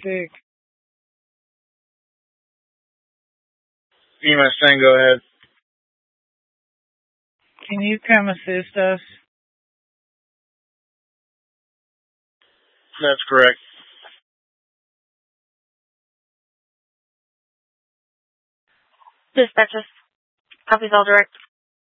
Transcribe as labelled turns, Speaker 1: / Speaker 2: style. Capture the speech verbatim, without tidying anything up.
Speaker 1: sick.
Speaker 2: E M S ten, go ahead.
Speaker 1: Can you come assist us?
Speaker 2: That's correct.
Speaker 3: Dispatches. Copies all direct.